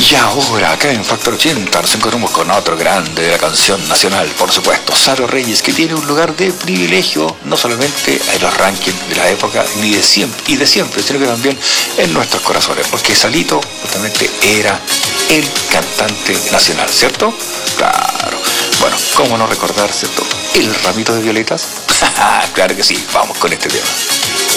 Y ahora, acá en Factor 80, nos encontramos con otro grande de la canción nacional, por supuesto, Salo Reyes, que tiene un lugar de privilegio, no solamente en los rankings de la época ni de siempre, sino que también en nuestros corazones, porque Salito justamente era el cantante nacional, ¿cierto? Claro. Bueno, ¿cómo no recordar, cierto? El ramito de violetas. Claro que sí, vamos con este tema.